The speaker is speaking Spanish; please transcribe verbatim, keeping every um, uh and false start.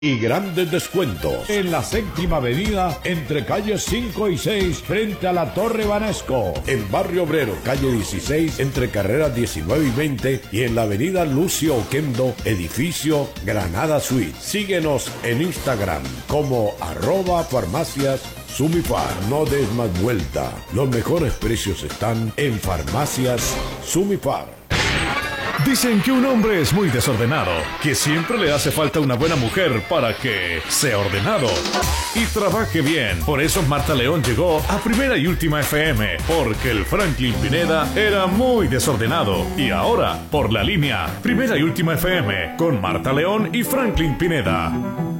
Y grandes descuentos en la séptima avenida entre calles cinco y seis frente a la Torre Banesco. En Barrio Obrero, calle dieciséis entre carreras diecinueve y veinte y en la avenida Lucio Oquendo, edificio Granada Suite. Síguenos en Instagram como arroba farmacias Sumifar. No des más vuelta. Los mejores precios están en Farmacias Sumifar. Dicen que un hombre es muy desordenado, que siempre le hace falta una buena mujer para que sea ordenado y trabaje bien. Por eso Marta León llegó a Primera y Última F M, porque el Franklin Pineda era muy desordenado. Y ahora, por la línea Primera y Última F M, con Marta León y Franklin Pineda.